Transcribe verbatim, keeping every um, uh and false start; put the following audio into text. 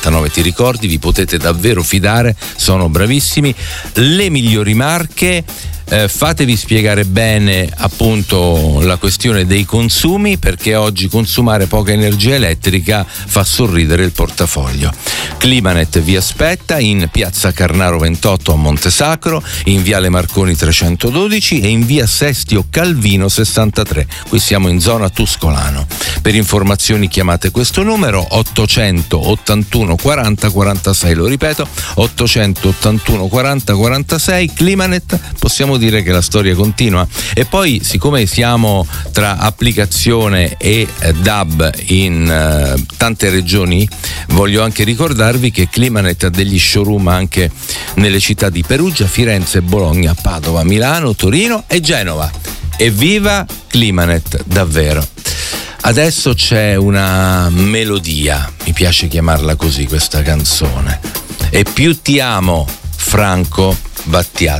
novantanove. Ti ricordi? Vi potete davvero fidare, sono bravissimi. Le migliori marche. Eh, fatevi spiegare bene appunto la questione dei consumi, perché oggi consumare poca energia elettrica fa sorridere il portafoglio. Climanet vi aspetta in piazza Carnaro ventotto a Montesacro, in viale Marconi trecentododici e in via Sestio Calvino sessantatré. Qui siamo in zona Tuscolano. Per informazioni chiamate questo numero ottocentottantuno quaranta quarantasei, lo ripeto, ottocentottantuno quaranta quarantasei. Climanet, possiamo dire che la storia continua. E poi, siccome siamo tra applicazione e eh, D A B in eh, tante regioni, voglio anche ricordarvi che Climanet ha degli showroom anche nelle città di Perugia, Firenze, Bologna, Padova, Milano, Torino e Genova. Evviva Climanet, davvero. Adesso c'è una melodia, mi piace chiamarla così questa canzone, E più ti amo, Franco Battiato.